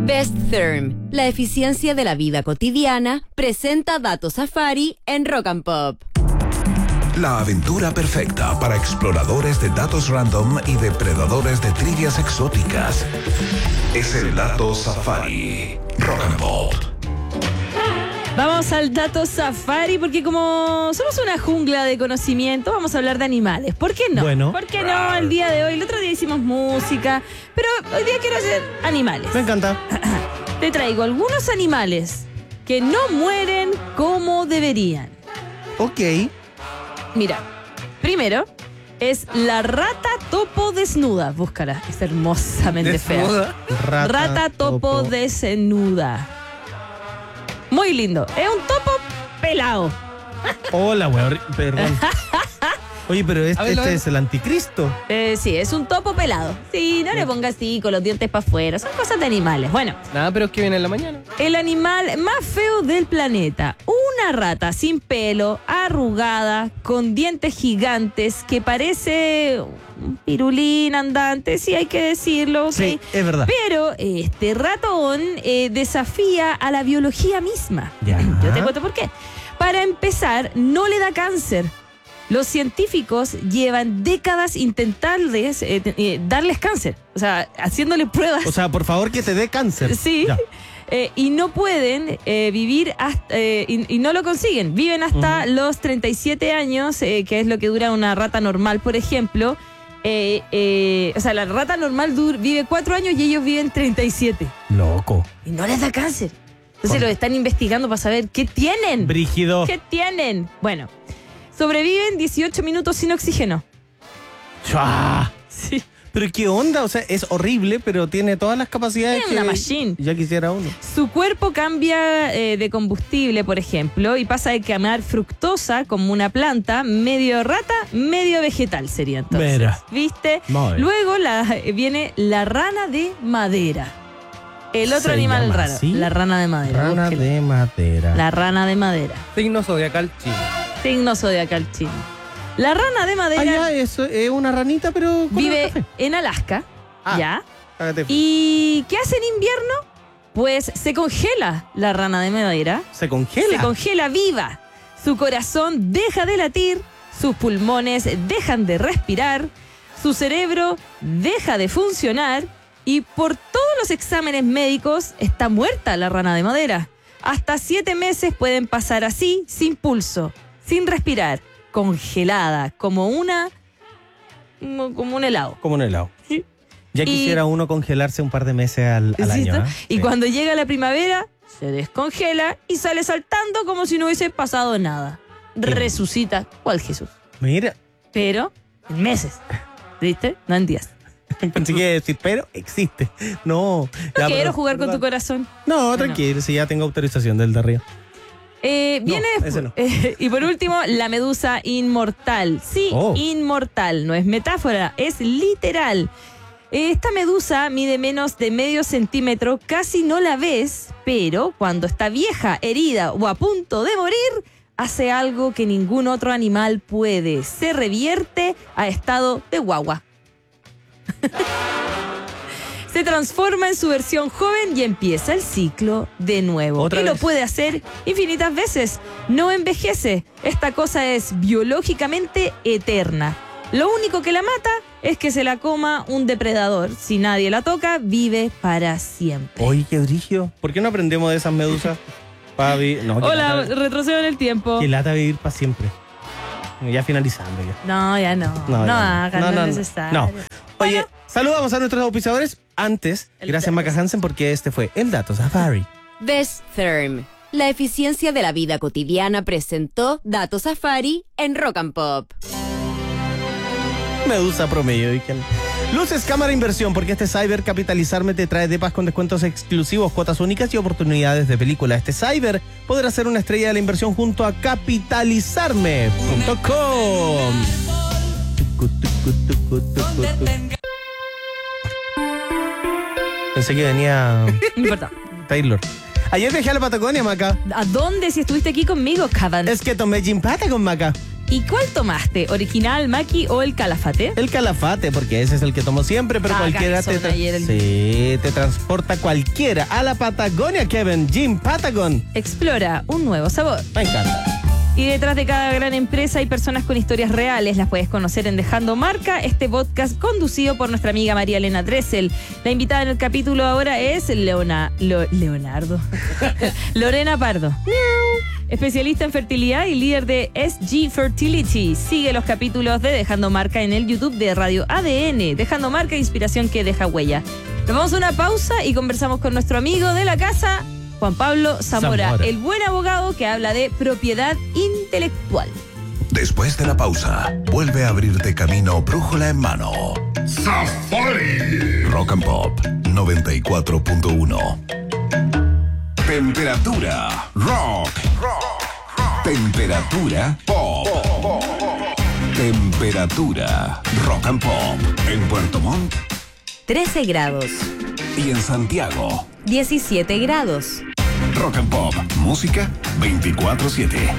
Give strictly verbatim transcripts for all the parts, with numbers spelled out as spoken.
Best Therm, la eficiencia de la vida cotidiana, presenta Datos Safari en Rock and Pop. La aventura perfecta para exploradores de datos random y depredadores de trivias exóticas. Es el Datos Safari. Rock and Pop. Vamos al Dato Safari porque como somos una jungla de conocimiento, vamos a hablar de animales. ¿Por qué no? Bueno. ¿Por qué no? El día de hoy, el otro día hicimos música, pero hoy día quiero hacer animales. Me encanta. Te traigo algunos animales que no mueren como deberían. Ok. Mira, primero es la rata topo desnuda. Búscala, es hermosamente fea. Rata, Rata topo, topo. desnuda. Muy lindo. Es un topo pelado. Hola, weón. Perdón. Oye, pero este, A ver, lo este veo. es el anticristo. Eh, sí, es un topo pelado. Sí, no le pongas así con los dientes para afuera. Son cosas de animales. Bueno, Nada, pero es que viene en la mañana. el animal más feo del planeta. Una rata sin pelo, arrugada, con dientes gigantes, que parece un pirulín andante, sí hay que decirlo. ¿ok? Sí, es verdad. Pero este ratón eh, desafía a la biología misma. Ya. Yo te cuento por qué. Para empezar, no le da cáncer. Los científicos llevan décadas intentarles eh, eh, darles cáncer. O sea, haciéndole pruebas. O sea, por favor, que te dé cáncer. Sí. Ya. Eh, y no pueden eh, vivir hasta, eh, y, y no lo consiguen. Viven hasta Ujú. los treinta y siete años, eh, que es lo que dura una rata normal, por ejemplo. Eh, eh, o sea, la rata normal dur- vive cuatro años y ellos viven treinta y siete. Loco. Y no les da cáncer. Entonces Con- lo están investigando para saber qué tienen. Brígido. ¿Qué tienen? Bueno, sobreviven dieciocho minutos sin oxígeno. Chua. Sí. Pero qué onda, o sea, es horrible, pero tiene todas las capacidades. Es que una machine. Ya quisiera uno. Su cuerpo cambia eh, de combustible, por ejemplo, y pasa de quemar fructosa como una planta, medio rata, medio vegetal sería entonces. Mira. ¿Viste? Muy bien. Luego la, eh, viene la rana de madera. El otro ¿Se animal llama raro. así? La rana de madera. Rana búsquela. de madera. La rana de madera. Signo zodiacal chino. Signo zodiacal chino. La rana de madera Ah, ya, eso es una ranita, pero con vive café. en Alaska. Ah. ¿Ya? Hágate. ¿Y qué hace en invierno? Pues se congela la rana de madera. Se congela. Se congela viva. Su corazón deja de latir, sus pulmones dejan de respirar, su cerebro deja de funcionar y por todos los exámenes médicos está muerta la rana de madera. Hasta siete meses pueden pasar así, sin pulso, sin respirar, congelada, como una como un helado. Como un helado. Sí. Ya Y- quisiera uno congelarse un par de meses al, al ¿Sí año. está? ¿eh? Y Sí. cuando llega la primavera, se descongela y sale saltando como si no hubiese pasado nada. Resucita, ¿cuál Jesús? Mira, Pero en meses. ¿Viste? No en días. pensé que iba a decir, pero existe. No. No ya, quiero pero- jugar con tu corazón. No, tranquilo, si ya tengo autorización del de arriba. Eh, viene No, ese no. eh, y por último, la medusa inmortal. Sí, Oh. inmortal. No es metáfora, es literal. Esta medusa mide menos de medio centímetro, casi no la ves, pero cuando está vieja, herida o a punto de morir, hace algo que ningún otro animal puede. Se revierte a estado de guagua. Se transforma en su versión joven y empieza el ciclo de nuevo. Otra y lo vez. puede hacer infinitas veces. No envejece. Esta cosa es biológicamente eterna. Lo único que la mata es que se la coma un depredador. Si nadie la toca, vive para siempre. Oye, qué brillo. ¿Por qué no aprendemos de esas medusas? Para vivir. No, qué Hola, lata- retrocedo en el tiempo. Qué lata vivir para siempre. Ya finalizando ya. No, ya no. No, ya hagan, no, es necesario. No. Oye, saludamos a nuestros auspiciadores. Antes, El gracias Datos. Maca Hansen porque este fue el Dato Safari. Best Therm, la eficiencia de la vida cotidiana, presentó Datos Safari en Rock and Pop. Medusa promedio. ¿Y quién? Luces, cámara, inversión, porque este Cyber Capitalizarme te trae depas con descuentos exclusivos, cuotas únicas y oportunidades de película. Este Cyber podrá ser una estrella de la inversión junto a capitalizarme punto com. Pensé que venía No importa. Taylor. Ayer viajé a la Patagonia, Maca. ¿A dónde si estuviste aquí conmigo, Cavan? Es que tomé gin pata con Maca. ¿Y cuál tomaste? ¿Original, Maki o el Calafate? El Calafate, porque ese es el que tomo siempre, pero Ah, cualquiera te, cabezón, tra- ayer el- sí, te transporta cualquiera a la Patagonia, Kevin. Jim Patagon. Explora un nuevo sabor. Me encanta. Y detrás de cada gran empresa hay personas con historias reales. Las puedes conocer en Dejando Marca, este podcast conducido por nuestra amiga María Elena Dressel. La invitada en el capítulo ahora es Leona, Lo- Leonardo. Lorena Pardo. Especialista en fertilidad y líder de S G Fertility. Sigue los capítulos de Dejando Marca en el YouTube de Radio A D N. Dejando Marca, inspiración que deja huella. Nos vamos a una pausa y conversamos con nuestro amigo de la casa, Juan Pablo Zamora, Zamora. el buen abogado que habla de propiedad intelectual. Después de la pausa, vuelve a abrirte camino brújula en mano. Safari. Rock and Pop noventa y cuatro punto uno. Temperatura rock. Temperatura pop. Temperatura rock and pop. En Puerto Montt trece grados. y en Santiago. diecisiete grados. Rock and Pop. Música veinticuatro siete.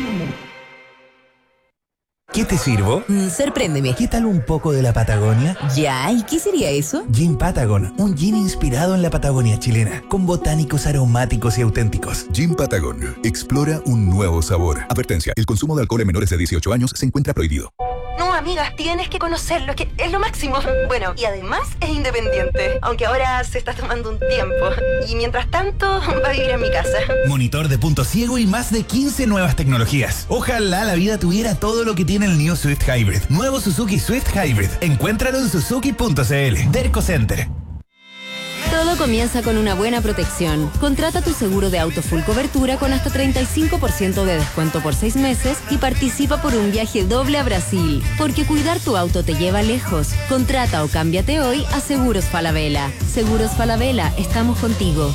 ¿Qué te sirvo? Mm, sorpréndeme. ¿Qué tal un poco de la Patagonia? Ya, ¿y qué sería eso? Gin Patagon, un gin inspirado en la Patagonia chilena, con botánicos aromáticos y auténticos. Gin Patagon. Explora un nuevo sabor. Advertencia. El consumo de alcohol en menores de dieciocho años se encuentra prohibido. No, amiga, tienes que conocerlo, es que es lo máximo. Bueno, y además es independiente, aunque ahora se está tomando un tiempo. Y mientras tanto, va a vivir en mi casa. Monitor de punto ciego y más de quince nuevas tecnologías. Ojalá la vida tuviera todo lo que tiene el New Swift Hybrid. Nuevo Suzuki Swift Hybrid. Encuéntralo en suzuki punto c l. Derco Center. Todo comienza con una buena protección. Contrata tu seguro de auto full cobertura con hasta treinta y cinco por ciento de descuento por seis meses y participa por un viaje doble a Brasil. Porque cuidar tu auto te lleva lejos. Contrata o cámbiate hoy a Seguros Falabella. Seguros Falabella, estamos contigo.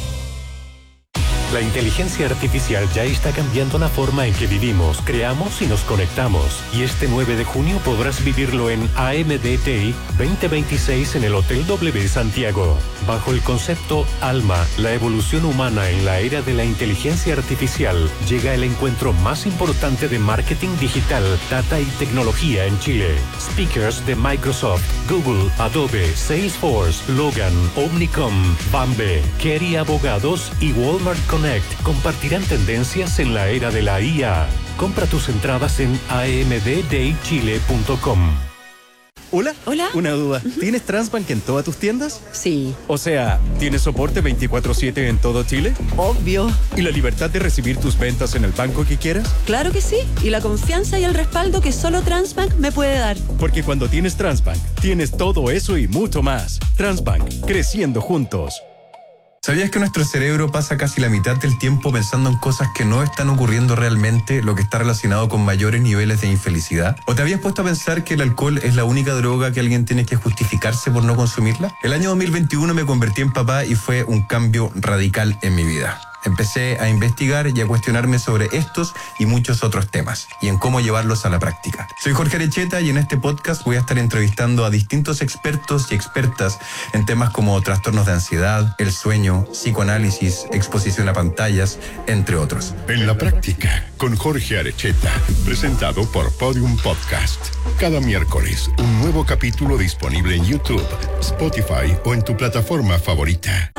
La inteligencia artificial ya está cambiando la forma en que vivimos, creamos y nos conectamos. Y este nueve de junio podrás vivirlo en A M D T I veinte veintiséis en el Hotel W Santiago. Bajo el concepto Alma, la evolución humana en la era de la inteligencia artificial, llega el encuentro más importante de marketing digital, data y tecnología en Chile. Speakers de Microsoft, Google, Adobe, Salesforce, Logan, Omnicom, Bambe, Kerry Abogados y Walmart Connect compartirán tendencias en la era de la I A. Compra tus entradas en a m d day chile punto com. Hola. Hola. Una duda. ¿Tienes Transbank en todas tus tiendas? Sí, O sea, ¿tienes soporte veinticuatro siete en todo Chile? obvio. ¿Y la libertad de recibir tus ventas en el banco que quieras? Claro que sí. Y la confianza y el respaldo que solo Transbank me puede dar. Porque cuando tienes Transbank, tienes todo eso y mucho más. Transbank, creciendo juntos. ¿Sabías que nuestro cerebro pasa casi la mitad del tiempo pensando en cosas que no están ocurriendo realmente, lo que está relacionado con mayores niveles de infelicidad? ¿O te habías puesto a pensar que el alcohol es la única droga que alguien tiene que justificarse por no consumirla? El año dos mil veintiuno me convertí en papá y fue un cambio radical en mi vida. Empecé a investigar y a cuestionarme sobre estos y muchos otros temas y en cómo llevarlos a la práctica. Soy Jorge Arecheta y en este podcast voy a estar entrevistando a distintos expertos y expertas en temas como trastornos de ansiedad, el sueño, psicoanálisis, exposición a pantallas, entre otros. En la práctica, con Jorge Arecheta, presentado por Podium Podcast. Cada miércoles, un nuevo capítulo disponible en YouTube, Spotify o en tu plataforma favorita.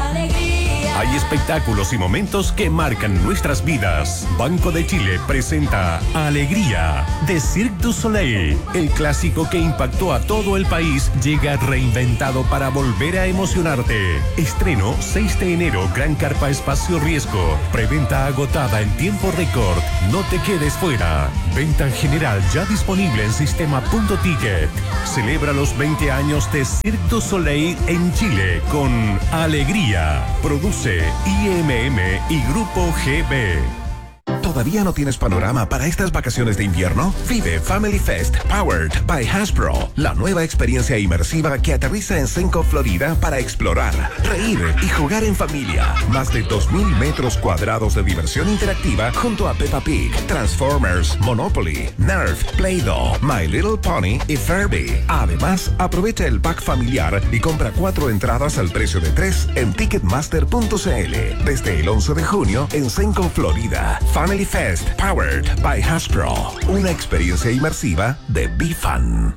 Hay espectáculos y momentos que marcan nuestras vidas. Banco de Chile presenta Alegría de Cirque du Soleil. El clásico que impactó a todo el país llega reinventado para volver a emocionarte. Estreno seis de enero, Gran Carpa Espacio Riesgo. Preventa agotada en tiempo récord. No te quedes fuera. Venta general ya disponible en sistema punto ticket. Celebra los veinte años de Cirque du Soleil en Chile con Alegría. Produce I M M y Grupo G B. ¿Todavía no tienes panorama para estas vacaciones de invierno? Vive Family Fest Powered by Hasbro, la nueva experiencia inmersiva que aterriza en Senco, Florida para explorar, reír y jugar en familia. Más de dos mil metros cuadrados de diversión interactiva junto a Peppa Pig, Transformers, Monopoly, Nerf, Play-Doh, My Little Pony y Furby. Además, aprovecha el pack familiar y compra cuatro entradas al precio de tres en ticketmaster punto c l. Desde el once de junio en Senco, Florida. Family Family Fest, powered by Hasbro. Una experiencia inmersiva de BeFun.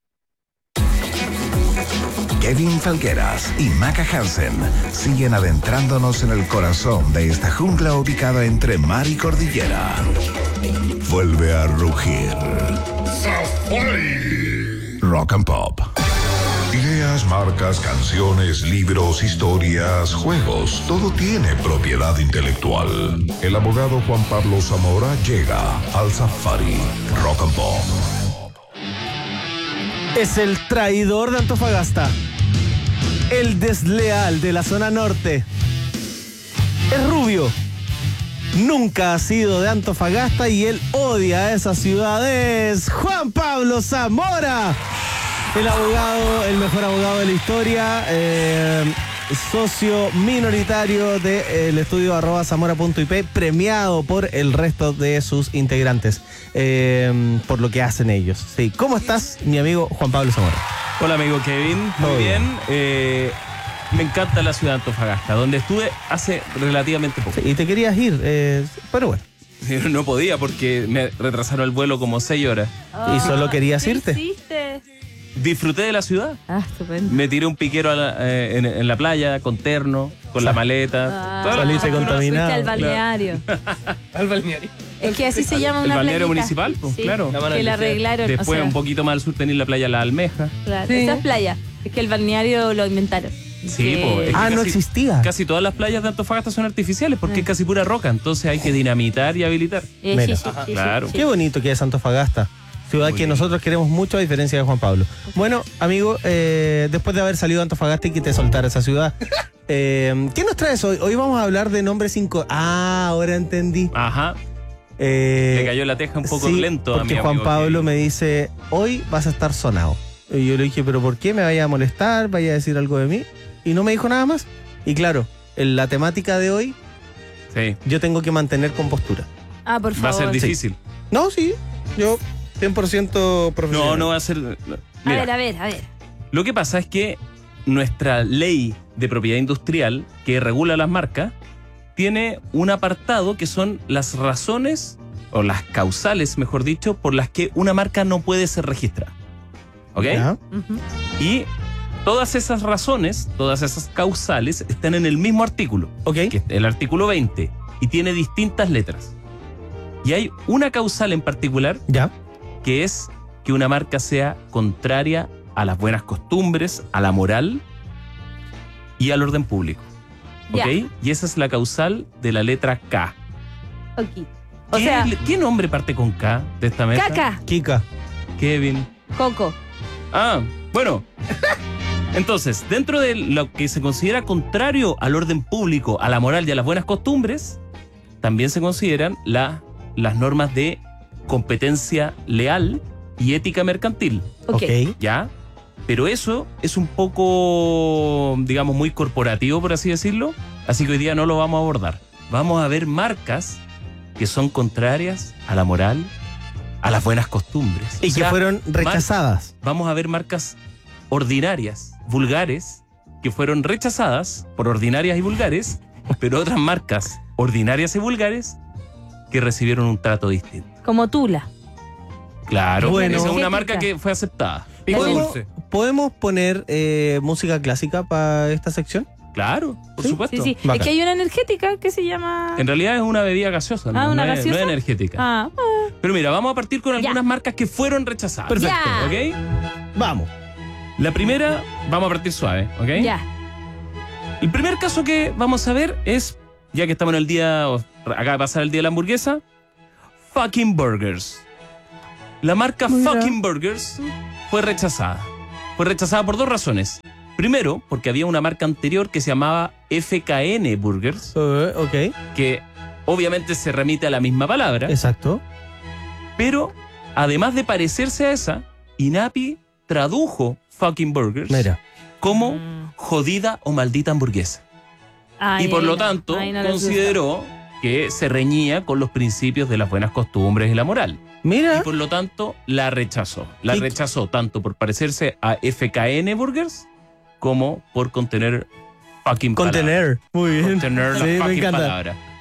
Kevin Falgueras y Maca Hansen siguen adentrándonos en el corazón de esta jungla ubicada entre mar y cordillera. Vuelve a rugir Rock and Pop. Ideas, marcas, canciones, libros, historias, juegos, todo tiene propiedad intelectual. El abogado Juan Pablo Zamora llega al Safari Rock and Pop. Es el traidor de Antofagasta, el desleal de la zona norte. Es rubio, nunca ha sido de Antofagasta y él odia a esa ciudad. Es Juan Pablo Zamora, el abogado, el mejor abogado de la historia, eh, socio minoritario del estudio arroba zamora punto i p, premiado por el resto de sus integrantes, eh, por lo que hacen ellos. Sí. ¿Cómo estás, mi amigo Juan Pablo Zamora? Hola, amigo Kevin. Muy bien. bien. Eh, me encanta la ciudad de Antofagasta, donde estuve hace relativamente poco. Sí, y te querías ir, eh, pero bueno. No podía porque me retrasaron el vuelo como seis horas. Oh, ¿y solo querías ¿qué irte? hiciste? Disfruté de la ciudad. Ah, estupendo. Me tiré un piquero a la, eh, en, en la playa, con terno, con la maleta. Ah, saliste contaminado. Fuiste al balneario. Al balneario. Es que así se llama El una balneario playita. municipal, pues, Sí, claro. que la arreglaron. Después, o sea, un poquito más al sur, tenéis la playa La Almeja. claro, Sí. esa es playa. Es que el balneario lo inventaron. Sí, Que- pues. es que Ah, no casi- existía. Casi todas las playas de Antofagasta son artificiales porque es casi pura roca. Entonces hay que dinamitar y habilitar. Eh, Mira. sí, sí, sí, Claro. sí, sí. Qué bonito que es Antofagasta, ciudad Muy que bien. nosotros queremos mucho, a diferencia de Juan Pablo. Bueno, amigo, eh, después de haber salido de Antofagasta y que te soltara esa ciudad, eh, ¿qué nos traes hoy? Hoy vamos a hablar de nombres cinco. Ah, ahora entendí. Ajá. Eh, Le cayó la teja un poco sí, lento a porque mi Juan amigo Pablo Kevin. me dice, hoy vas a estar sonado. Y yo le dije, ¿pero por qué? ¿Me vaya a molestar? ¿Vaya a decir algo de mí? Y no me dijo nada más. Y claro, en la temática de hoy, Sí. yo tengo que mantener compostura. Ah, por favor. Va a ser difícil. No, sí, yo cien por ciento profesional. No, no va a ser. A Mira, ver, a ver, a ver. lo que pasa es que nuestra ley de propiedad industrial que regula las marcas tiene un apartado que son las razones, o las causales, mejor dicho, por las que una marca no puede ser registrada. ¿Ok? Ya. Ujú. Y todas esas razones, todas esas causales están en el mismo artículo, Ok. que es el artículo veinte, y tiene distintas letras. Y hay una causal en particular Ya. que es que una marca sea contraria a las buenas costumbres, a la moral y al orden público. ¿Ok? Ya. Y esa es la causal de la letra K. Ok. O ¿Qué, sea, ¿Qué nombre parte con K de esta mesa? caca, Kika. Kevin. coco. Ah, bueno. Entonces, dentro de lo que se considera contrario al orden público, a la moral y a las buenas costumbres, también se consideran la, las normas de competencia leal y ética mercantil. Ok. Ok. ¿Ya? Pero eso es un poco, digamos, muy corporativo, por así decirlo. Así que hoy día no lo vamos a abordar. Vamos a ver marcas que son contrarias a la moral, a las buenas costumbres. Y O que sea, fueron mar- rechazadas. Vamos a ver marcas ordinarias, vulgares, que fueron rechazadas por ordinarias y vulgares, pero otras marcas ordinarias y vulgares que recibieron un trato distinto. Como Tula. Claro, Bueno. esa es una Energética. marca que fue aceptada. ¿Podemos, ¿podemos poner eh, música clásica para esta sección? Claro, por Sí, supuesto. Sí, sí. Bacán. Es que hay una energética que se llama. En realidad es una bebida gaseosa, Ah, no, ¿una no es, gaseosa? no es energética. Ah, ah, Pero mira, vamos a partir con Ya. algunas marcas que fueron rechazadas. Perfecto. Ya. ¿Ok? Vamos. La primera, vamos a partir suave, ¿ok? ya. El primer caso que vamos a ver es, ya que estamos en el día, o acaba de pasar el día de la hamburguesa, Fucking Burgers. La marca Mira. Fucking Burgers fue rechazada. Fue rechazada por dos razones. Primero, porque había una marca anterior que se llamaba F K N Burgers, Eh, ok. que obviamente se remite a la misma palabra, Exacto. pero además de parecerse a esa, INAPI tradujo Fucking Burgers Mira. como Mm. jodida o maldita hamburguesa. Ay, y por ahí lo no, tanto, ahí no les gusta. consideró que se reñía con los principios de las buenas costumbres y la moral. Mira. Y por lo tanto, la rechazó. La Y- rechazó tanto por parecerse a F K N Burgers como por contener fucking palabras. Contener. Muy bien. Contener la Sí, me fucking encanta. palabra.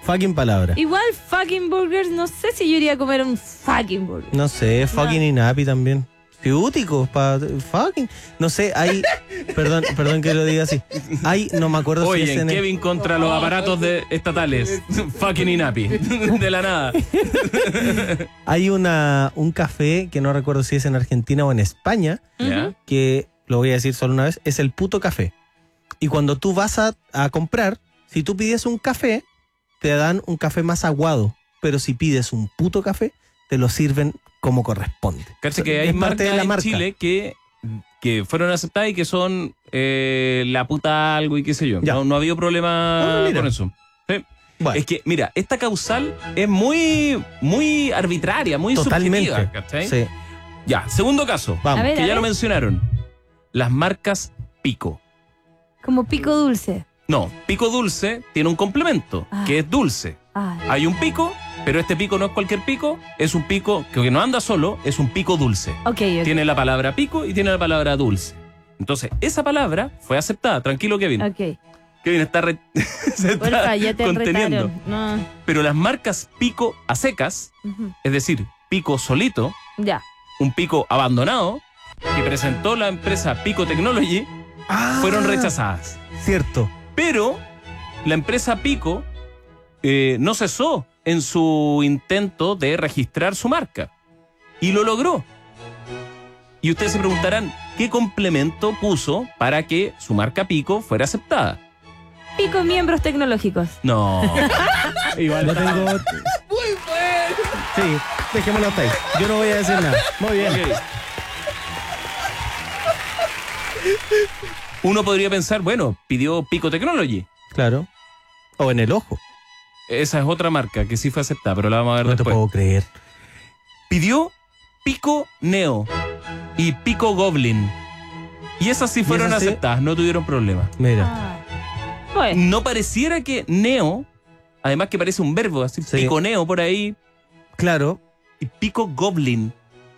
fucking palabra. Igual fucking burgers, no sé si yo iría a comer un fucking burger. No sé, fucking inapi también. Ciúticos, pa, fucking. No sé, hay. perdón, perdón que lo diga así. Hay, no me acuerdo Oye, si es en el- Kevin contra los aparatos de estatales. Fucking inapi. De la nada. Hay una, un café que no recuerdo si es en Argentina o en España, ¿Ya? que lo voy a decir solo una vez, es el puto café. Y cuando tú vas a, a comprar, si tú pides un café, te dan un café más aguado. Pero si pides un puto café, te lo sirven como corresponde. Cacha que hay Es parte marcas de la en marca. Chile que, que fueron aceptadas y que son eh, la puta algo y qué sé yo. Ya. No, no ha habido problema Ah, mira. con eso. Sí. Bueno. Es que, mira, esta causal es muy, muy arbitraria, muy Totalmente. subjetiva. ¿Cachai? Sí. Ya, segundo caso, Vamos. A ver, que a ya lo ver. mencionaron. Las marcas Pico. Como pico dulce. No, Pico Dulce tiene un complemento, Ah. que es dulce. Ah, Hay un pico, pero este pico no es cualquier pico, es un pico que no anda solo, es un pico dulce. ok, ok. Tiene la palabra pico y tiene la palabra dulce. Entonces, esa palabra fue aceptada. Tranquilo, Kevin. Ok. Kevin está, re- se está Porfa, ya te conteniendo. retaron. No. Pero las marcas pico a secas, Ujú. es decir, pico solito, Ya. un pico abandonado, que presentó la empresa Pico Technology, Ah, fueron rechazadas. Cierto. Pero la empresa Pico eh, no cesó en su intento de registrar su marca. Y lo logró. Y ustedes se preguntarán, ¿qué complemento puso para que su marca Pico fuera aceptada? Pico miembros tecnológicos. No. Igual Yo está- tengo. Muy bueno. Sí, dejémoslo hasta ahí. Yo no voy a decir nada. Muy bien. Ok. Uno podría pensar, bueno, pidió Pico Technology. Claro. O en el ojo. Esa es otra marca que sí fue aceptada, pero la vamos a ver No te después. puedo creer. Pidió Pico Neo y Pico Goblin. Y esas sí fueron esas sí? aceptadas, no tuvieron problema. Mira. Ah. Pues, No pareciera que Neo, además que parece un verbo, así, Sí. Pico Neo por ahí, Claro. y Pico Goblin.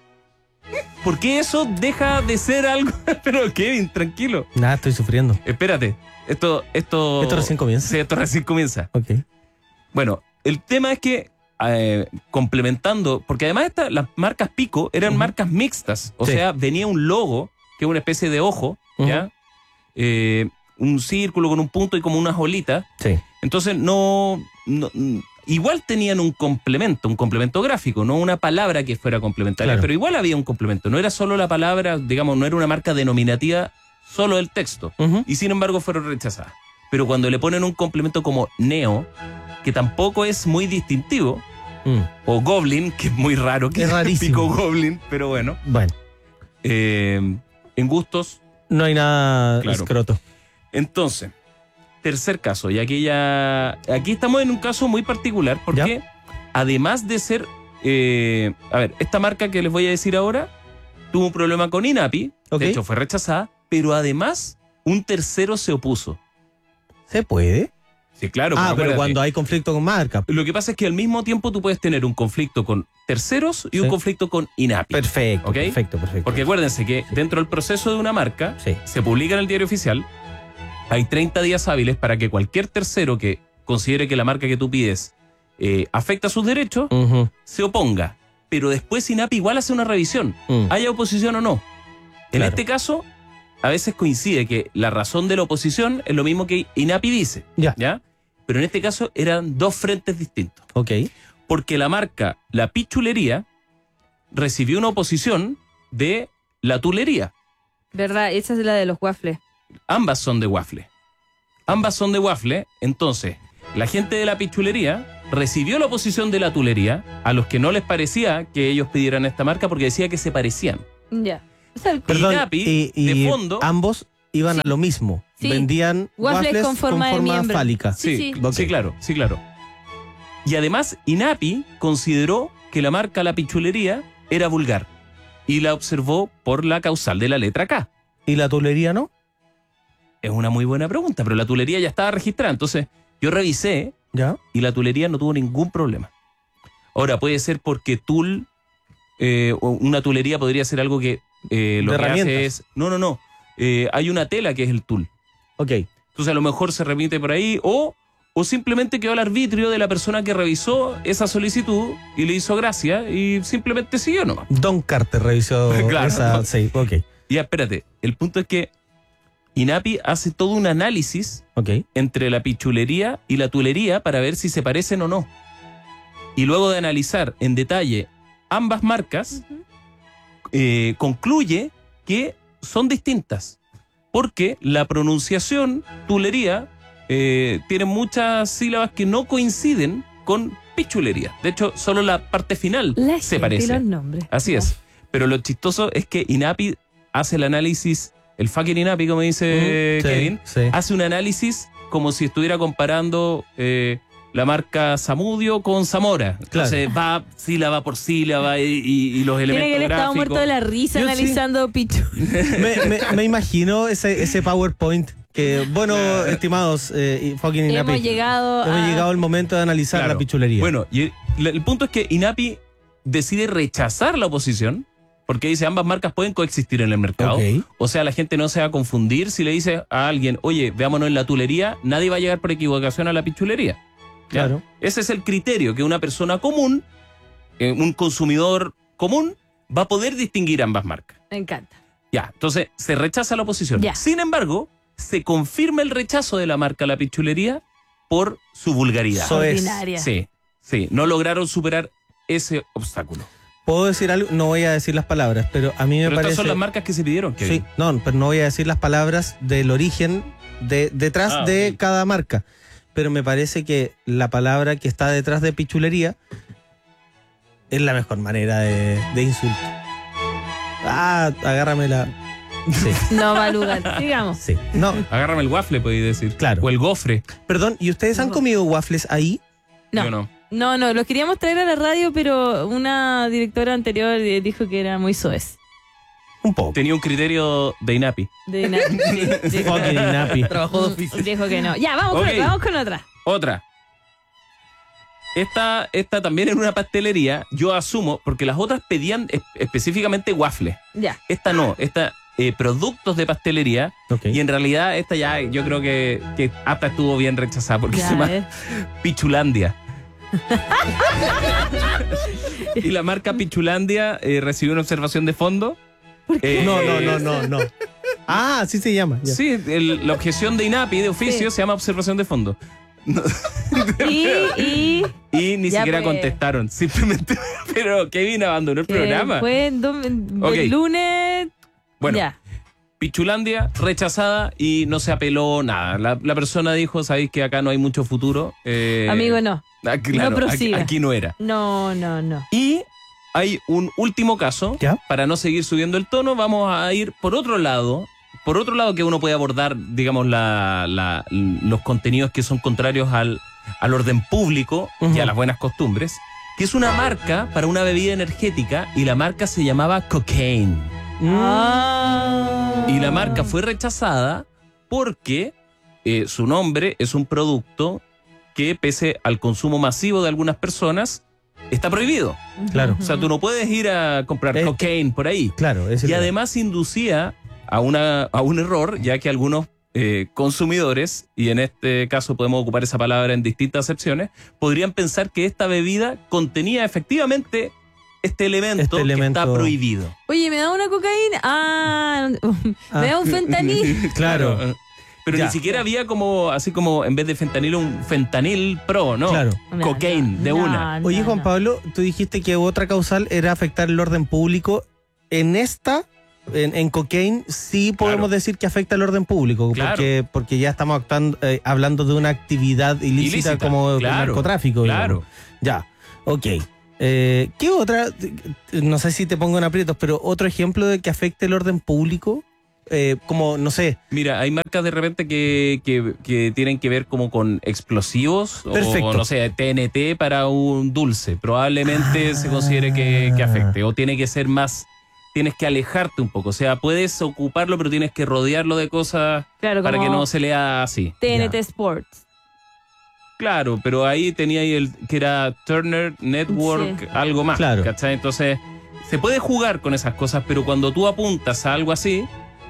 ¿Por qué eso deja de ser algo? Pero Kevin, tranquilo. Nada, estoy sufriendo. Espérate, esto... Esto, Esto recién comienza. Sí, esto recién comienza. Ok. Bueno, el tema es que eh, complementando, porque además esta, las marcas Pico eran Ujú. marcas mixtas, o Sí. sea, venía un logo, que es una especie de ojo, Ujú. ¿ya? Eh, un círculo con un punto y como unas olitas. Sí. Entonces no, no- mm, igual tenían un complemento, un complemento gráfico, no una palabra que fuera complementaria, Claro. pero igual había un complemento, no era solo la palabra, digamos, no era una marca denominativa solo del texto, Ujú. y sin embargo fueron rechazadas. Pero cuando le ponen un complemento como Neo, que tampoco es muy distintivo, Mm. o Goblin, que es muy raro, que Es rarísimo. Pico Goblin, pero bueno, Bueno, eh, en gustos. no hay nada Claro. escroto. Entonces, tercer caso, y aquí ya. Aquí estamos en un caso muy particular, porque además de ser. eh, a ver, esta marca que les voy a decir ahora tuvo un problema con INAPI, Ok. de hecho fue rechazada, pero además un tercero se opuso. ¿Se puede? Sí, claro. ah, pero acuérdate, cuando hay conflicto con marca. Lo que pasa es que al mismo tiempo tú puedes tener un conflicto con terceros y un Sí. conflicto con INAPI. Perfecto, ¿Ok? perfecto, perfecto. Porque acuérdense que dentro del proceso de una marca, Sí. se publica en el diario oficial, hay treinta días hábiles para que cualquier tercero que considere que la marca que tú pides eh, afecta sus derechos, Ujú. se oponga. Pero después INAPI igual hace una revisión, Mm. haya oposición o no. En Claro. este caso, a veces coincide que la razón de la oposición es lo mismo que INAPI dice. Ya. ¿Ya? Pero en este caso eran dos frentes distintos. Ok. Porque la marca La Pichulería recibió una oposición de La Tulería. verdad, esa es la de los waffles. Ambas son de waffle. Ambas son de waffle. Entonces, la gente de La Pichulería recibió la oposición de La Tulería, a los que no les parecía que ellos pidieran esta marca porque decía que se parecían. Ya. O sea, el- Perdón, INAPI, y, y de fondo, ambos iban Sí. a lo mismo. Sí. Vendían Waffles waffles con forma de miembro. fálica. Sí, Sí, sí. Ok. sí, claro, sí, claro. Y además, INAPI consideró que la marca La Pichulería era vulgar y la observó por la causal de la letra K. ¿Y la tulería no? Es una muy buena pregunta, pero la tulería ya estaba registrada. Entonces, yo revisé ¿Ya? y la tulería no tuvo ningún problema. Ahora, puede ser porque tul, eh, o una tulería podría ser algo que eh, lo De que hace herramientas. es. No, no, no. Eh, hay una tela que es el tul. Ok. Entonces, a lo mejor se remite por ahí o, o simplemente quedó al arbitrio de la persona que revisó esa solicitud y le hizo gracia y simplemente siguió nomás. Don Carter revisó Claro. esa... Sí, ok. Ya, espérate, el punto es que INAPI hace todo un análisis Ok. entre la pichulería y la tulería para ver si se parecen o no. Y luego de analizar en detalle ambas marcas, eh, concluye que son distintas. Porque la pronunciación tulería eh, tiene muchas sílabas que no coinciden con pichulería. De hecho, solo la parte final La se gente y parece. los nombres. Así es. Pero lo chistoso es que INAPI hace el análisis, el fucking INAPI, como dice Mm, sí, Kevin, sí. hace un análisis como si estuviera comparando eh, la marca Zamudio con Zamora. Entonces va sílaba por sílaba y, y- y los Tiene elementos que él estaba gráficos. muerto de la risa Yo sí. analizando Pichu. me, me, me imagino ese, ese PowerPoint que, bueno, estimados, eh, y fucking INAPI, Hemos llegado hemos a... llegado al momento de analizar Claro. la pichulería. Bueno, y el, el punto es que INAPI decide rechazar la oposición porque dice ambas marcas pueden coexistir en el mercado. Ok. O sea, la gente no se va a confundir si le dice a alguien, oye, veámonos en la tulería, nadie va a llegar por equivocación a la pichulería. ¿Ya? Claro. Ese es el criterio que una persona común, eh, un consumidor común, va a poder distinguir ambas marcas. Me encanta. Ya, entonces se rechaza la oposición. Ya. Sin embargo, se confirma el rechazo de la marca La Pichulería por su vulgaridad. Eso es. Ordinaria. Sí, sí, no lograron superar ese obstáculo. ¿Puedo decir algo? No voy a decir las palabras, pero a mí me Pero parece... estas son las marcas que se pidieron, Kevin. Sí, no, pero no voy a decir las palabras del origen de, detrás Ah, de ok. cada marca. Pero me parece que la palabra que está detrás de pichulería es la mejor manera de, de insulto. Ah, agárrame la... Sí, No va a lugar. Sigamos. sí. No, Agárrame el waffle, podéis decir. Claro. O el gofre. perdón, ¿y ustedes han comido waffles ahí? No. Yo no. No, no, los queríamos traer a la radio, pero una directora anterior eh, dijo que era muy soez. Un poco. Tenía un criterio de INAPI. De na- sí, dijo, Fucking INAPI. Trabajo de oficio. dijo que no. Ya, vamos, Ok. con, vamos con otra. Otra. Esta, esta también en una pastelería, yo asumo, porque las otras pedían es- específicamente waffles. Ya. Esta no, esta eh, productos de pastelería. Ok. Y en realidad esta ya yo creo que, que hasta estuvo bien rechazada porque Ya, se llama eh. Pichulandia. Y la marca Pichulandia eh, recibió una observación de fondo. Eh, No, no, no, no, no. Ah, así se llama. ya. Sí, el- la objeción de INAPI de oficio Sí. se llama observación de fondo. Y, y Y ni Ya, siquiera pues. contestaron, simplemente. Pero Kevin abandonó el que programa. fue el, dom- Ok. el lunes. Bueno, Ya. Pichulandia rechazada y no se apeló nada. La, la persona dijo, sabéis que acá no hay mucho futuro. Eh, Amigo, no. ah, claro, no aquí, prosiga. aquí no era. No, no, no. Y hay un último caso, ¿Ya? para no seguir subiendo el tono, vamos a ir por otro lado, por otro lado que uno puede abordar, digamos, la, la- los contenidos que son contrarios al, al orden público y Ujú. a las buenas costumbres, que es una marca para una bebida energética y la marca se llamaba Cocaine. Ah. Y la marca fue rechazada porque eh, su nombre es un producto que, pese al consumo masivo de algunas personas, está prohibido. Claro, O sea, tú no puedes ir a comprar Eh, cocaine por ahí. claro. ese Y es el- además inducía a, una, a un error, ya que algunos eh, consumidores, y en este caso podemos ocupar esa palabra en distintas acepciones, podrían pensar que esta bebida contenía efectivamente este elemento, Este que elemento- está prohibido. Oye, ¿me da una cocaína? Ah, Ah. me da un fentanil. Claro. Pero Ya. ni siquiera había como, así como en vez de fentanil, un fentanil pro, ¿no? Claro. No, Cocaine, no, de no, una. no, Oye, Juan no. Pablo, tú dijiste que otra causal era afectar el orden público. En esta, en, en Cocaine, sí podemos Claro. decir que afecta el orden público, Claro. porque, porque ya estamos actuando, eh, hablando de una actividad ilícita, Ilícita, como el claro, narcotráfico. Claro. digamos. Ya, ok. Eh, ¿Qué otra? No sé si te pongo en aprietos, pero otro ejemplo de que afecte el orden público, eh, como, no sé, Mira, hay marcas de repente que, que, que tienen que ver como con explosivos Perfecto. o, no sé, T N T para un dulce. Probablemente Ah. se considere que, que afecte o tiene que ser más, tienes que alejarte un poco. O sea, puedes ocuparlo, pero tienes que rodearlo de cosas Claro, para como que no se lea así. T N T Sports. Claro, pero ahí tenía ahí el que era Turner Network, Sí. algo más. Claro. ¿Cachai? Entonces, se puede jugar con esas cosas, pero cuando tú apuntas a algo así,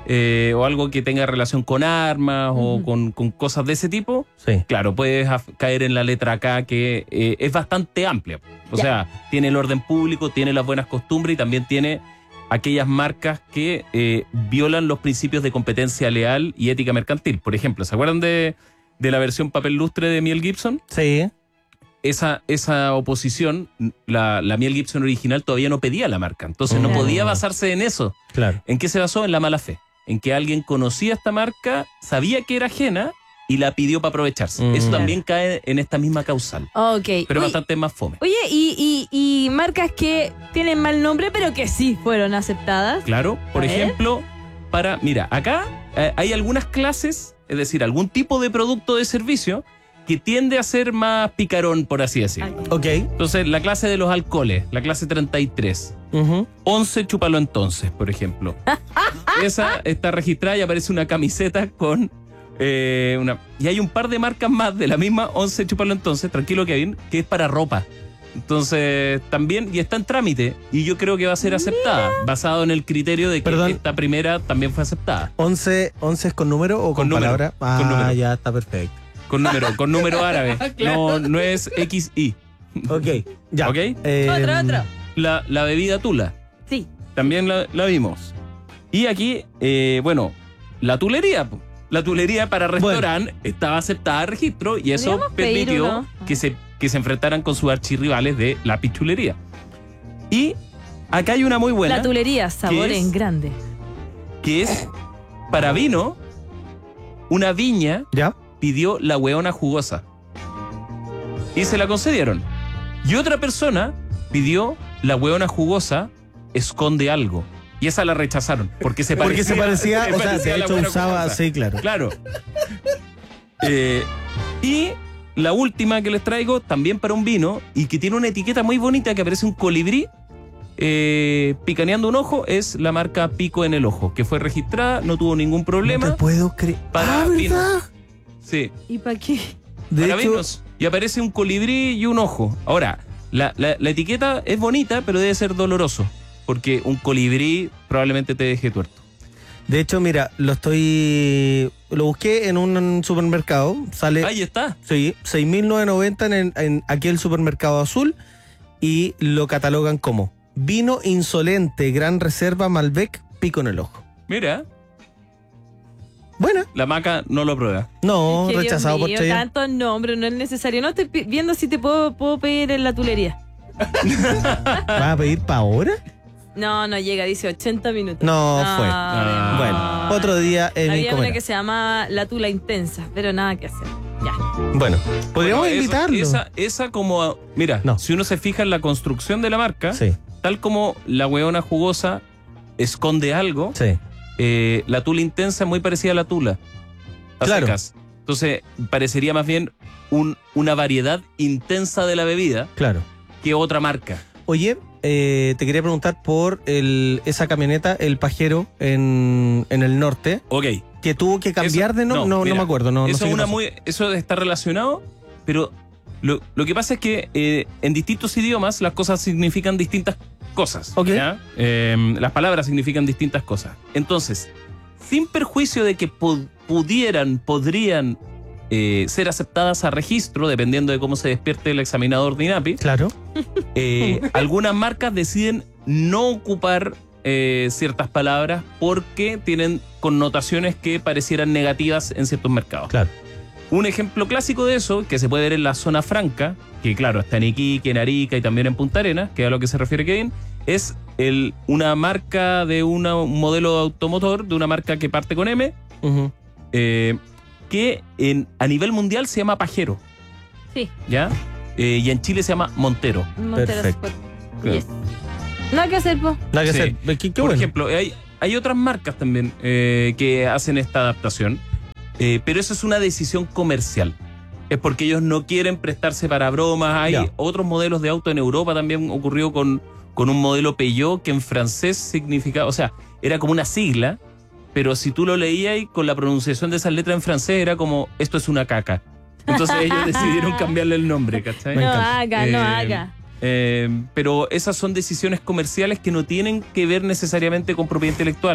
eh, o algo que tenga relación con armas uh-huh. o con, con cosas de ese tipo, sí. claro, puedes caer en la letra K, que eh, es bastante amplia. O ya. sea, tiene el orden público, tiene las buenas costumbres y también tiene aquellas marcas que eh, violan los principios de competencia leal y ética mercantil. Por ejemplo, ¿se acuerdan de, de la versión papel lustre de Miel Gibson? Sí. Esa, esa oposición, la, la Miel Gibson original todavía no pedía la marca. Entonces oh. no podía basarse en eso. Claro. ¿En qué se basó? En la mala fe. En que alguien conocía esta marca, sabía que era ajena y la pidió para aprovecharse. Mm. Eso también cae en esta misma causal. Ok. Pero Oye, bastante más fome. Oye, y, y, y marcas que tienen mal nombre, pero que sí fueron aceptadas. Claro. Por ejemplo, para... Mira, acá eh, hay algunas clases, es decir, algún tipo de producto de servicio que tiende a ser más picarón, por así decirlo. Ok. Entonces, la clase de los alcoholes, la clase treinta y tres. Uh-huh. once, chúpalo entonces, por ejemplo. Esa está registrada y aparece una camiseta con... Eh, una, y hay un par de marcas más de la misma once, chúpalo entonces, tranquilo Kevin, que es para ropa. Entonces, también, y está en trámite, y yo creo que va a ser aceptada, Mira. basado en el criterio de que Perdón. esta primera también fue aceptada. ¿once, once es con número o con, con palabra? Ah, con número. Ya está perfecto. Con número, con número árabe. Claro. No, no es equis i. Ok, ya. ¿Ok? Eh, otra, otra. La, la bebida tula. Sí. También la, la vimos. Y aquí, eh, bueno, la tulería. La tulería para restaurante bueno. estaba aceptada a registro y eso permitió que se, que se enfrentaran con sus archirrivales de la pichulería. Y acá hay una muy buena. La tulería, sabor es, en grande. Que es para vino, una viña ¿Ya? pidió la hueona jugosa. Y se la concedieron. Y otra persona pidió la hueona jugosa esconde algo. Y esa la rechazaron. Porque se parecía. Porque se parecía, se o sea, parecía de hecho usaba, sí, claro. Claro. eh, y la última que les traigo, también para un vino, y que tiene una etiqueta muy bonita que aparece un colibrí eh, picaneando un ojo, es la marca Pico en el Ojo, que fue registrada, no tuvo ningún problema. No te puedo creer. Para ah, vinos. ¿verdad? Sí. ¿Y para qué? De para hecho, vinos. Y aparece un colibrí y un ojo. Ahora, la, la, la etiqueta es bonita, pero debe ser doloroso. Porque un colibrí probablemente te deje tuerto. De hecho, mira, lo estoy... Lo busqué en un supermercado. Sale... Ahí está. Sí, seis mil novecientos noventa en, en aquí el supermercado azul. Y lo catalogan como vino insolente, gran reserva, Malbec, Pico en el Ojo. Mira. Buena. La Maca no lo prueba. No, es que, rechazado Dios mío, por Cheyenne. tantos nombres, no es necesario. No estoy viendo si te puedo, puedo pedir en la tulería. ¿Vas a pedir para ahora? No, no llega, dice ochenta minutos. No, no fue. Ah. Bueno, otro día en mi Había una que se llama La Tula Intensa, pero nada que hacer. Ya. Bueno, podríamos bueno, eso, invitarlo. Esa, esa como... Mira, no. si uno se fija en la construcción de la marca, sí. tal como la hueona jugosa esconde algo, sí. eh, la Tula Intensa es muy parecida a la Tula. A claro. secas. Entonces, parecería más bien un, una variedad intensa de la bebida. Claro. Que otra marca. Oye, eh, te quería preguntar por el, esa camioneta, el Pajero, en, en el norte. Ok. Que tuvo que cambiar eso, de nombre. No, no, mira, no me acuerdo. No, eso, no sé una muy, eso está relacionado, pero lo, lo que pasa es que eh, en distintos idiomas las cosas significan distintas cosas. Ok. ¿Ya? Eh, las palabras significan distintas cosas. Entonces, sin perjuicio de que pu- pudieran, podrían eh, ser aceptadas a registro, dependiendo de cómo se despierte el examinador de INAPI. Claro. Eh, algunas marcas deciden no ocupar eh, ciertas palabras porque tienen connotaciones que parecieran negativas en ciertos mercados. Claro. Un ejemplo clásico de eso, que se puede ver en la zona franca, que claro, está en Iquique, en Arica y también en Punta Arenas, que es a lo que se refiere Kevin, es el, una marca de una, un modelo de automotor, de una marca que parte con M, uh-huh. eh, que en, a nivel mundial se llama Pajero. Sí. ¿Ya? Eh, y en Chile se llama Montero. Montero. Perfecto. Yes. Nada que hacer, po. Nada que Sí. hacer. Qué, qué Por bueno. ejemplo, hay, hay otras marcas también eh, que hacen esta adaptación, eh, pero eso es una decisión comercial. Es porque ellos no quieren prestarse para bromas. Hay Ya. otros modelos de auto en Europa, también ocurrió con, con un modelo Peugeot que en francés significaba, o sea, era como una sigla, pero si tú lo leías y con la pronunciación de esas letras en francés era como, esto es una caca. Entonces ellos decidieron cambiarle el nombre, ¿cachai? No haga, no Eh, haga. Eh, pero esas son decisiones comerciales que no tienen que ver necesariamente con propiedad intelectual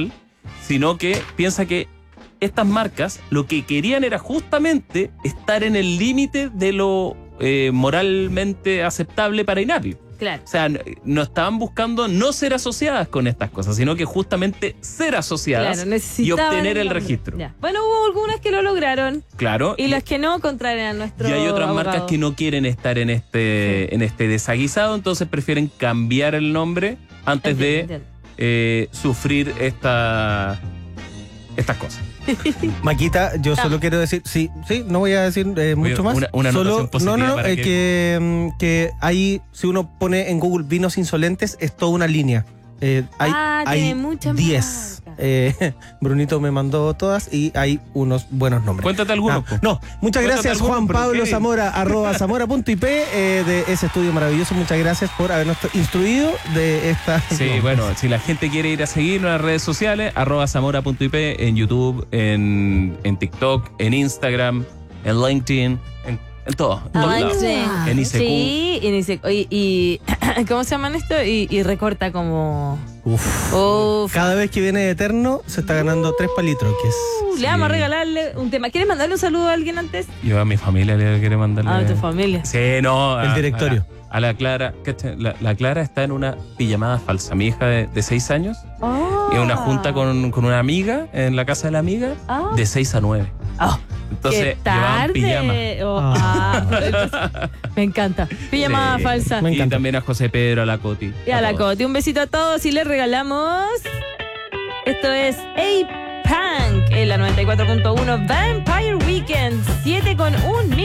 sino que piensa que estas marcas lo que querían era justamente estar en el límite de lo eh, moralmente aceptable para Inapio. Claro. O sea, no estaban buscando no ser asociadas con estas cosas, sino que justamente ser asociadas Claro, y obtener el nombre. registro. Ya. Bueno, hubo algunas que lo lograron. Claro. Y las que no contrarian a nuestro Y hay otras abogado. marcas que no quieren estar en este, Sí. en este desaguisado, entonces prefieren cambiar el nombre antes Entiendo, de entiendo. eh, sufrir esta, estas cosas. Maquita, yo Ah. solo quiero decir, sí, sí, no voy a decir eh, mucho más. una- una solo, anotación positiva no, no, no, para eh, que- que, mm, que ahí, si uno pone en Google vinos insolentes, es toda una línea. Eh, hay Ah, hay tiene muchas diez. Eh, Brunito me mandó todas y hay unos buenos nombres. Cuéntate algunos. Ah, no, muchas Cuéntate gracias algunos, Juan pero Pablo ¿qué? Zamora, arroba zamora.ip eh, de ese estudio maravilloso. Muchas gracias por habernos instruido de esta. Sí, bueno, si la gente quiere ir a seguirnos en las redes sociales, arroba zamora.ip, en YouTube, en, en TikTok, en Instagram, en LinkedIn, en, en todo. En, todos lados. LinkedIn. En I C Q. Sí, en I C Q. Y, y ¿cómo se llaman esto? Y, y recorta como... Uf. Uf. Cada vez que viene Eterno se está ganando tres palitroques. Uh, Le vamos a regalarle un tema. ¿Quieres mandarle un saludo a alguien antes? Yo a mi familia le quiero mandarle. A tu familia. Sí, no. a- El directorio. A la, a la Clara. ¿cachai? La, la Clara está en una pijamada falsa. Mi hija de, de seis años. Oh. Y en una junta con, con una amiga en la casa de la amiga Ah. de seis a nueve. Oh, Entonces qué llevaban pijama. tarde. Oh, ah, entonces, me encanta. Pijamada Sí. falsa. Me Y encanta. también a José Pedro, a la Coti. Y a la todos. Coti. Un besito a todos y les regalamos. Esto es A-Punk en la noventa y cuatro punto uno Vampire Weekend. siete con un